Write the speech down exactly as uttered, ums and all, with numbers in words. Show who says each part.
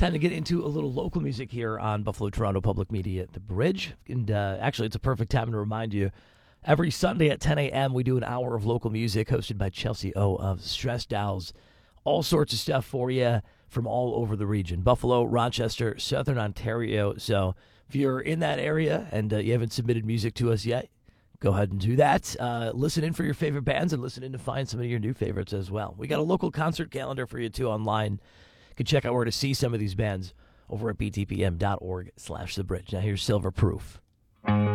Speaker 1: Time to get into a little local music here on Buffalo Toronto Public Media, The Bridge. And uh, actually, it's a perfect time to remind you, every Sunday at ten a.m., we do an hour of local music hosted by Chelsea O of Stress Dolls. All sorts of stuff for you from all over the region. Buffalo, Rochester, Southern Ontario. So if you're in that area and uh, you haven't submitted music to us yet, go ahead and do that. Uh, listen in for your favorite bands and listen in to find some of your new favorites as well. We got a local concert calendar for you, too, online. You can check out where to see some of these bands over at b t p m dot org slash the bridge. Now here's Silver Proof.